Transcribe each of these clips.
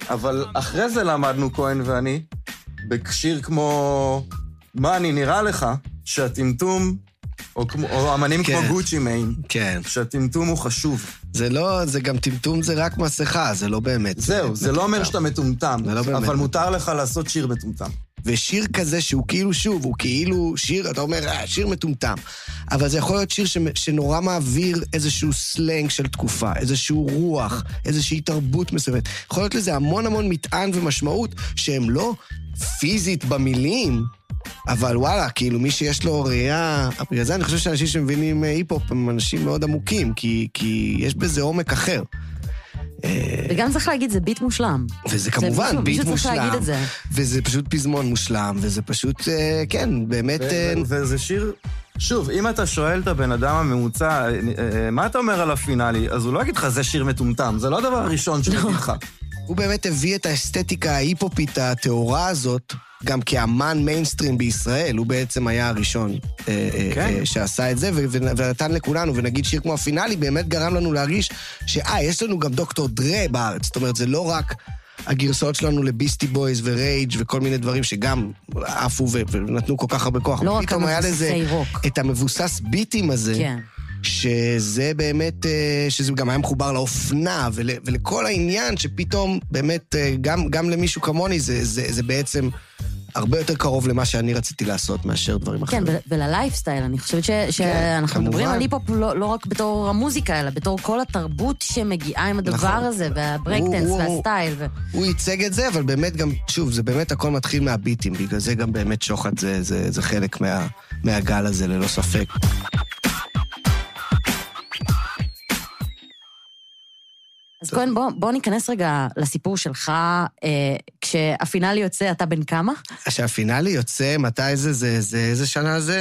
אבל אחרי זה למדנו כהן ואני, בשיר כמו מה אני נראה לך, שהטמטום, או אמנים כמו גוצ'י מיין, שהטמטום הוא חשוב. זה לא, זה גם טמטום זה רק מסכה, זה לא באמת. זהו, זה לא אומר שאתה מטומטם, אבל מותר לך לעשות שיר מטומטם. ושיר כזה שהוא כאילו שוב, הוא כאילו שיר, אתה אומר, שיר מטומטם. אבל זה יכול להיות שיר שנורא מעביר איזשהו סלנג של תקופה, איזשהו רוח, איזושהי תרבות מסוימת. יכול להיות לזה המון המון מטען ומשמעות, שהם לא פיזית במילים, אבל וואלה, כאילו מי שיש לו ראייה, בגלל זה אני חושב שאנשים שמבינים היפ-הופ הם אנשים מאוד עמוקים, כי יש בזה עומק אחר. וגם צריך להגיד, זה ביט מושלם. וזה כמובן ביט מושלם. זה. וזה פשוט פזמון מושלם, וזה פשוט, כן, באמת... וזה שיר... שוב, אם אתה שואל את הבן אדם הממוצע, מה אתה אומר על הפינאלי? אז הוא לא יגיד לך, זה שיר מטומטם. זה לא הדבר הראשון שהוא יגיד לך. הוא באמת הביא את האסתטיקה ההיפופית התאורה הזאת, גם כאמן מיינסטרים בישראל, הוא בעצם היה הראשון שעשה את זה, ונתן לכולנו, ונגיד שיר כמו הפינאלי, באמת גרם לנו להרגיש יש לנו גם דוקטור דרה בארץ, זאת אומרת, זה לא רק הגרסאות שלנו לביסטי בויז ורייג' וכל מיני דברים שגם עפו ונתנו כל כך הרבה כוח. לא רק המבוססי רוק. את המבוסס ביטים הזה, כן. שזה באמת, שזה גם היה מחובר לאופנה ולכל העניין שפתאום באמת, גם למישהו כמוני, זה בעצם הרבה יותר קרוב למה שאני רציתי לעשות מאשר דברים אחרים. כן, וללייפסטייל, אני חושבת שאנחנו מדברים על היפ-הופ לא רק בתור המוזיקה, אלא בתור כל התרבות שמגיעה עם הדבר הזה, והברייקדנס והסטייל. הוא ייצג את זה, אבל באמת גם, שוב, זה באמת הכל מתחיל מהביטים, בגלל זה גם באמת שוחד זה חלק מהגל הזה, ללא ספק. אז כהן, בוא ניכנס רגע לסיפור שלך, כשהפינאלי יוצא, אתה בן כמה? כשהפינאלי יוצא, מתי זה, איזה שנה זה?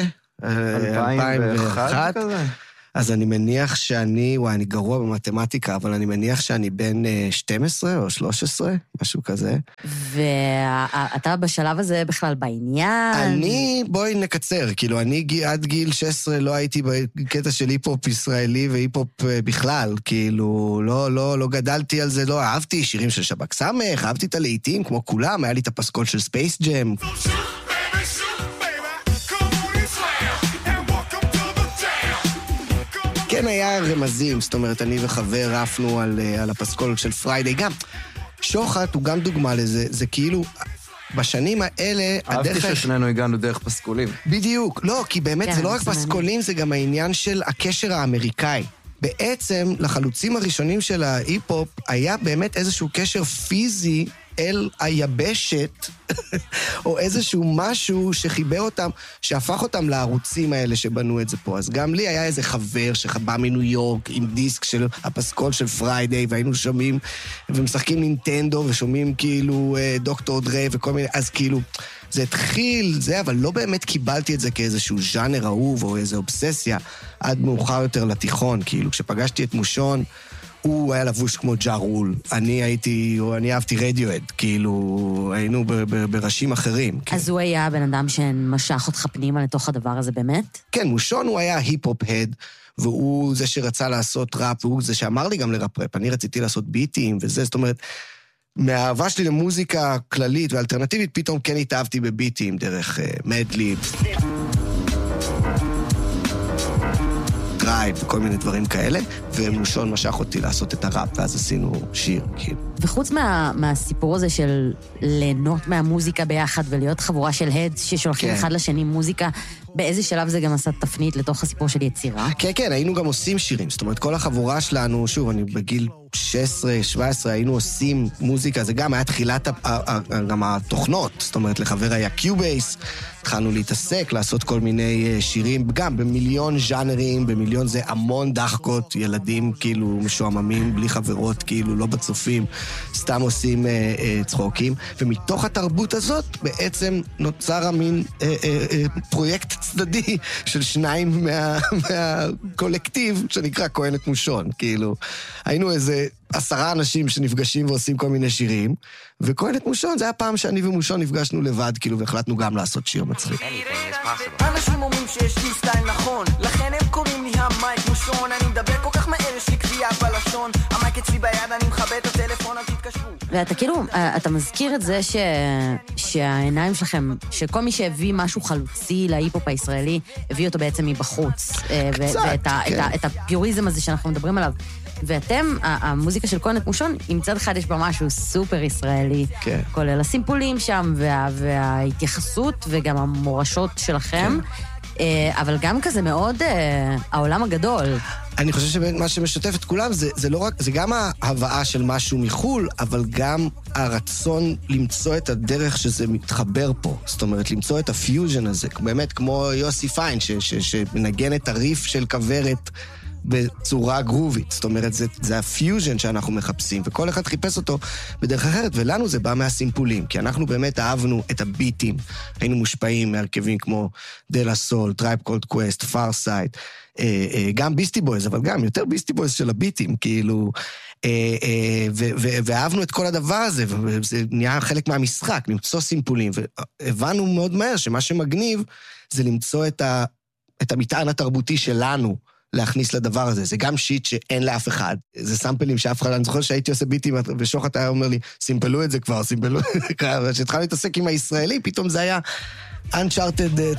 2001 כזה. אז אני מניח שאני, אני גרוע במתמטיקה, אבל אני מניח שאני בן 12 או 13, משהו כזה. ואתה בשלב הזה בכלל בעניין? בואי נקצר, כאילו, אני עד גיל 16 לא הייתי בקטע של היפ-הופ ישראלי והיפ-הופ בכלל, כאילו, לא גדלתי על זה, לא אהבתי שירים של שב"כ סמך, אהבתי את הלהיטים כמו כולם, היה לי את הפסקול של ספייס ג'ם. כן היה רמזים, זאת אומרת, אני וחבר רפנו על הפסקול של פריידי. גם שוחט הוא גם דוגמה לזה, זה כאילו, בשנים האלה... אהבתי ששנינו הגענו דרך פסקולים. בדיוק, לא, כי באמת זה לא רק פסקולים, זה גם העניין של הקשר האמריקאי. בעצם, לחלוצים הראשונים של ההיפ-הופ, היה באמת איזשהו קשר פיזי אל היבשת, או איזשהו משהו שחיבר אותם, שהפך אותם לערוצים האלה שבנו את זה פה. אז גם לי היה איזה חבר שבא מניו יורק עם דיסק של הפסקול של פריידי, והיינו שומעים ומשחקים נינטנדו, ושומעים כאילו דוקטור דרי וכל מיני, אז כאילו זה התחיל, אבל לא באמת קיבלתי את זה כאיזשהו ז'אנר אהוב או איזו אובססיה, עד מאוחר יותר לתיכון, כאילו כשפגשתי את מושון, הוא היה לבוש כמו ג'ה רול, אני אהבתי רדיואד, כאילו, היינו בראשים אחרים. אז הוא היה בן אדם שמשך אותך פנימה לתוך הדבר הזה באמת? כן, מושון הוא היה היפ-הופ-הד, והוא זה שרצה לעשות ראפ, והוא זה שאמר לי גם לראפ-ראפ, אני רציתי לעשות ביטים וזה, זאת אומרת, מהאהבה שלי למוזיקה כללית ואלטרנטיבית, פתאום כן התאהבתי בביטים, דרך מדליב, דרייב וכל מיני דברים כאלה, ומושון משך אותי לעשות את הראפ, ואז עשינו שיר, כאילו. וחוץ מהסיפור הזה של ליהנות מהמוזיקה ביחד, ולהיות חבורה של הדס ששולחים אחד לשני מוזיקה, באיזה שלב זה גם עשה תפנית לתוך הסיפור של יצירה? כן, כן, היינו גם עושים שירים, זאת אומרת, כל החבורה שלנו, שוב, אני בגיל 16, 17, היינו עושים מוזיקה, זה גם היה תחילת גם התוכנות, זאת אומרת, לחבר היה קיובייס, התחלנו להתעסק, לעשות כל מיני שירים, גם במיליון ז'אנרים, במיליון זה המון דחקות, ילדים כאילו משועממים, בלי חברות, כאילו לא בצופים, סתם עושים צחוקים, ומתוך התרבות הזאת בעצם נוצר המין פרויקט צדדי של שניים מהקולקטיב שנקרא כהנת מושון, כאילו, היינו איזה 10 אנשים שנפגשים ועושים כל מיני שירים, וכהנת מושון, זה היה פעם שאני ומושון נפגשנו לבד, כאילו, והחלטנו גם לעשות שיר מצחיק. אנשים אומרים שיש לי סטייל נכון, לכן הם קוראים לי המייק מושון, אני מדבר כל כך מהר, יש לי קביעה בלשון, המייק אצלי ביד, אני מכבה את הטלפון, אל תתקשרו. ואתה כאילו, אתה מזכיר את זה שהעיניים שלכם, שכל מי שהביא משהו חלוצי להיפ-הופ הישראלי, הביא אותו בעצם מבחוץ. ואת הפיוריזם הזה שאנחנו מדברים עליו. ואתם, המוזיקה של כהן נתמושון, עם צד אחד יש בה משהו סופר ישראלי, כולל הסימפולים שם, וההתייחסות וגם המורשות שלכם, אבל גם כזה מאוד העולם הגדול. אני חושב שמה שמשתף את כולם זה לא רק, זה גם ההבאה של משהו מחול, אבל גם הרצון למצוא את הדרך שזה מתחבר פה. זאת אומרת, למצוא את הפיוז'ן הזה, באמת כמו יוסי פיין, שמנגן את הריף של כברת בצורה גרובית. זאת אומרת, זה הפיוז'ן שאנחנו מחפשים, וכל אחד חיפש אותו בדרך אחרת, ולנו זה בא מהסימפולים, כי אנחנו באמת אהבנו את הביטים, היינו מושפעים מהרכבים כמו דלה סול, טרייב קולד קווסט, פארסייד, גם ביסטי בויז, אבל גם יותר ביסטי בויז של הביטים, כאילו, ואהבנו את כל הדבר הזה, וזה נהיה חלק מהמשחק, למצוא סימפולים, והבנו מאוד מהר שמה שמגניב זה למצוא את המטען התרבותי שלנו, להכניס לדבר הזה. זה גם שיט שאין לאף אחד. זה סמפלים שאף אחד, אני זוכר שהייתי עושה ביטים, ושוחט היה אומר לי, סימפלו את זה כבר, סימפלו את זה כבר, וכשהתחלנו להתעסק עם הישראלי, פתאום זה היה Uncharted